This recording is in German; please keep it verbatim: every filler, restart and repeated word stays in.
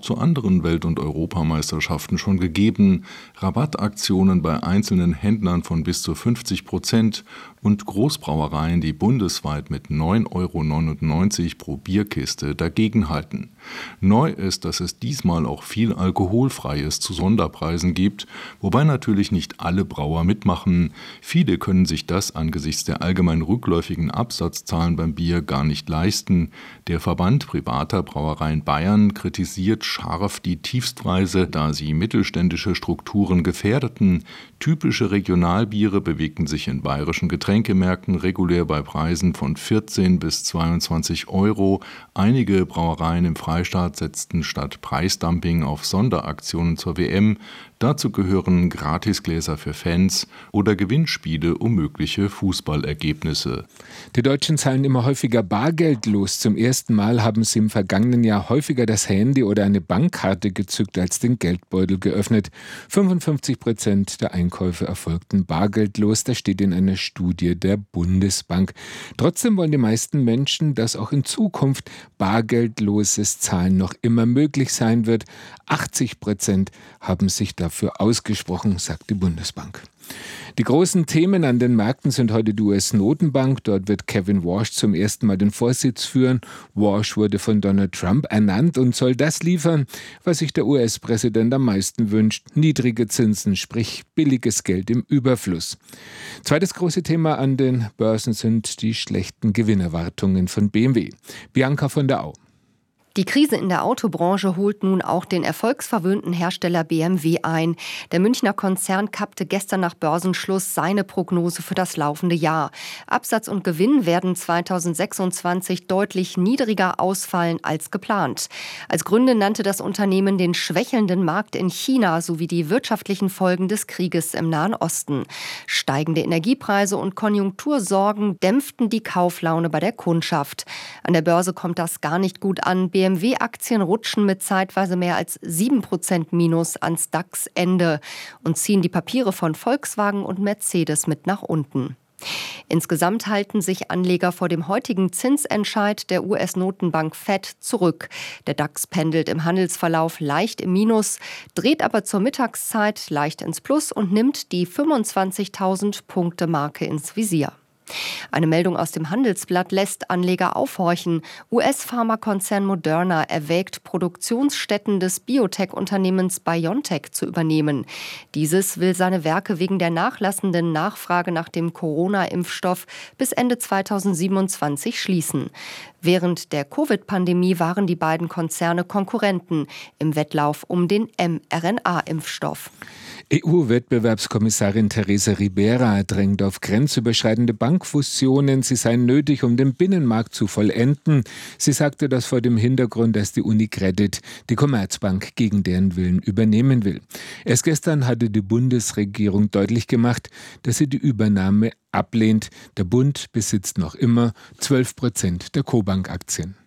zu anderen Welt- und Europameisterschaften schon gegeben. Rabattaktionen bei einzelnen Händlern von bis zu fünfzig Prozent und Großbrauereien, die bundesweit mit neun Euro neunundneunzig pro Bierkiste dagegenhalten. Neu ist, dass es diesmal auch viel Alkoholfreies zu Sonderpreisen gibt, wobei natürlich nicht alle Brauer mitmachen. Viele können sich das angesichts der allgemein rückläufigen Absatzzahlen beim Bier gar nicht leisten. Der Verband privater Brauereien Bayern kritisiert scharf die Tiefstpreise, da sie mittelständische Strukturen gefährdeten. Typische Regionalbiere bewegten sich in bayerischen Getränkemärkten regulär bei Preisen von vierzehn bis zweiundzwanzig Euro. Einige Brauereien im Freistaat setzten statt Preisdumping auf Sonderaktionen zur W M. Dazu gehören Gratisgläser für Fans oder Gewinnspiele um mögliche Fußballergebnisse. Die Deutschen zahlen immer häufiger bargeldlos. Zum ersten Mal haben sie im vergangenen Jahr häufiger das Handy oder eine Bankkarte gezückt als den Geldbeutel geöffnet. fünfundfünfzig Prozent der Einkäufe erfolgten bargeldlos. Das steht in einer Studie der Bundesbank. Trotzdem wollen die meisten Menschen, dass auch in Zukunft bargeldloses Zahlen noch immer möglich sein wird. achtzig Prozent haben sich dafür ausgesprochen, sagt die Bundesbank. Die großen Themen an den Märkten sind heute die U S-Notenbank. Dort wird Kevin Warsh zum ersten Mal den Vorsitz führen. Warsh wurde von Donald Trump ernannt und soll das liefern, was sich der U S-Präsident am meisten wünscht. Niedrige Zinsen, sprich billiges Geld im Überfluss. Zweites große Thema an den Börsen sind die schlechten Gewinnerwartungen von B M W. Bianca von der Au. Die Krise in der Autobranche holt nun auch den erfolgsverwöhnten Hersteller B M W ein. Der Münchner Konzern kappte gestern nach Börsenschluss seine Prognose für das laufende Jahr. Absatz und Gewinn werden zweitausendsechsundzwanzig deutlich niedriger ausfallen als geplant. Als Gründe nannte das Unternehmen den schwächelnden Markt in China sowie die wirtschaftlichen Folgen des Krieges im Nahen Osten. Steigende Energiepreise und Konjunktursorgen dämpften die Kauflaune bei der Kundschaft. An der Börse kommt das gar nicht gut an. B M W-Aktien rutschen mit zeitweise mehr als sieben Prozent Minus ans DAX-Ende und ziehen die Papiere von Volkswagen und Mercedes mit nach unten. Insgesamt halten sich Anleger vor dem heutigen Zinsentscheid der U S-Notenbank Fed zurück. Der DAX pendelt im Handelsverlauf leicht im Minus, dreht aber zur Mittagszeit leicht ins Plus und nimmt die fünfundzwanzigtausend Punkte Marke ins Visier. Eine Meldung aus dem Handelsblatt lässt Anleger aufhorchen. U S-Pharmakonzern Moderna erwägt, Produktionsstätten des Biotech-Unternehmens BioNTech zu übernehmen. Dieses will seine Werke wegen der nachlassenden Nachfrage nach dem Corona-Impfstoff bis Ende zweitausendsiebenundzwanzig schließen. Während der Covid-Pandemie waren die beiden Konzerne Konkurrenten im Wettlauf um den mRNA-Impfstoff. E U-Wettbewerbskommissarin Teresa Ribera drängt auf grenzüberschreitende Bankfusionen. Sie seien nötig, um den Binnenmarkt zu vollenden. Sie sagte das vor dem Hintergrund, dass die UniCredit die Commerzbank gegen deren Willen übernehmen will. Erst gestern hatte die Bundesregierung deutlich gemacht, dass sie die Übernahme ablehnt. Der Bund besitzt noch immer zwölf Prozent der Cobank-Aktien.